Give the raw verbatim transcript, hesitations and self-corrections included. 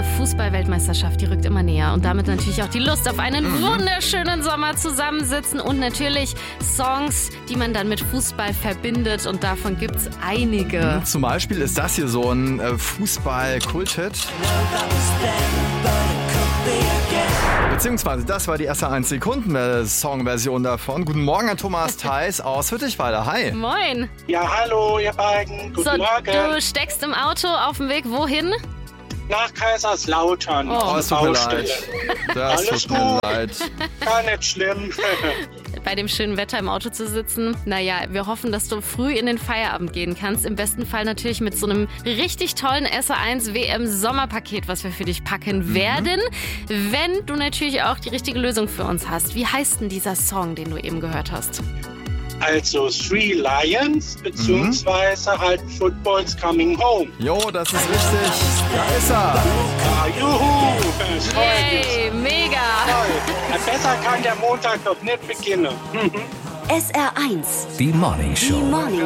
eine Fußball-Weltmeisterschaft, die rückt immer näher. Und damit natürlich auch die Lust auf einen mhm. wunderschönen Sommer zusammensitzen. Und natürlich Songs, die man dann mit Fußball verbindet. Und davon gibt's einige. Zum Beispiel ist das hier so ein äh, Fußball-Kult-Hit. Beziehungsweise das war die erste eins Sekunden Songversion davon. Guten Morgen an Thomas Theis aus Hüttichweiler. Hi. Moin. Ja, hallo ihr beiden. Guten so, Morgen. Du steckst im Auto auf dem Weg wohin? Nach Kaiserslautern. Oh, es tut mir leid. Das Alles tut mir gut. leid. Gar nicht schlimm. Bei dem schönen Wetter im Auto zu sitzen. Naja, wir hoffen, dass du früh in den Feierabend gehen kannst. Im besten Fall natürlich mit so einem richtig tollen S R eins W M Sommerpaket, was wir für dich packen mhm. werden. Wenn du natürlich auch die richtige Lösung für uns hast. Wie heißt denn dieser Song, den du eben gehört hast? Also Three Lions, beziehungsweise mhm. halt Football's Coming Home. Jo, das ist richtig. Da ist er. Ja, juhu. Yay, mega. Toll. Ja, besser kann der Montag doch nicht beginnen. S R eins. Die Morning Show. Die Morning